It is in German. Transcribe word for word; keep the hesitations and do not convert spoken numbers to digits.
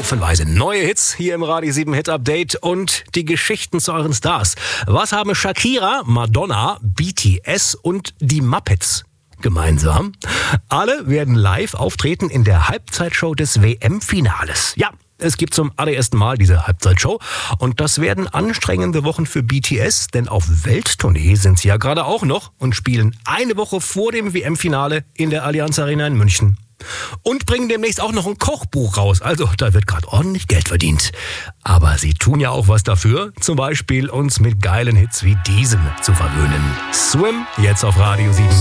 haufenweise neue Hits hier im Radio sieben Hit Update und die Geschichten zu euren Stars. Was haben Shakira, Madonna, B T S und die Muppets gemeinsam? Alle werden live auftreten in der Halbzeitshow des W M-Finales. Ja, es gibt zum allerersten Mal diese Halbzeitshow und das werden anstrengende Wochen für B T S, denn auf Welttournee sind sie ja gerade auch noch und spielen eine Woche vor dem W M-Finale in der Allianz Arena in München. Und bringen demnächst auch noch ein Kochbuch raus. Also da wird gerade ordentlich Geld verdient. Aber sie tun ja auch was dafür. Zum Beispiel uns mit geilen Hits wie diesem zu verwöhnen. Swim, jetzt auf Radio sieben.